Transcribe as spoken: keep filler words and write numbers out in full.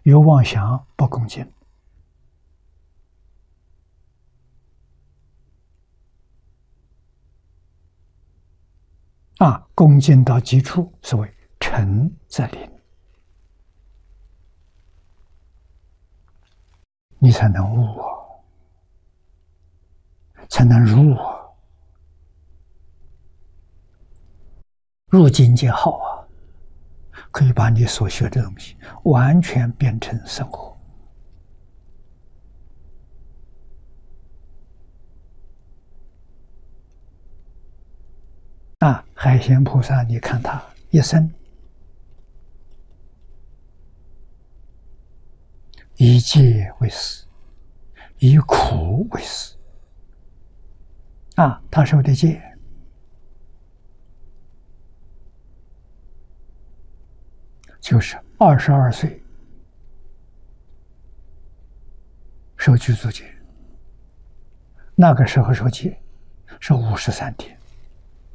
有妄想不恭敬。啊，恭敬到极处，所谓诚则灵，你才能悟啊，才能入啊。入境界好啊，可以把你所学的东西完全变成生活。啊，海鲜菩萨，你看他一生以戒为师，以苦为师。啊，他受的戒就是二十二岁受具足戒，那个时候受戒是五十三天。